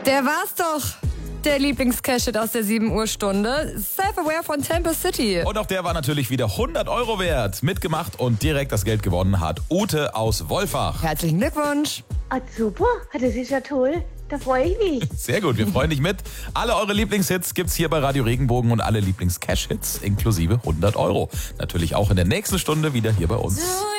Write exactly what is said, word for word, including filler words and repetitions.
Der war's doch. Der Lieblings-Cash-Hit aus der sieben Uhr Stunde. Self-Aware von Temple City. Und auch der war natürlich wieder hundert Euro wert. Mitgemacht und direkt das Geld gewonnen hat Ute aus Wolfach. Herzlichen Glückwunsch. Ah, super, das ist ja toll. Da freue ich mich. Sehr gut, wir freuen dich mit. Alle eure Lieblingshits gibt's hier bei Radio Regenbogen und alle Lieblings-Cash-Hits inklusive hundert Euro. Natürlich auch in der nächsten Stunde wieder hier bei uns.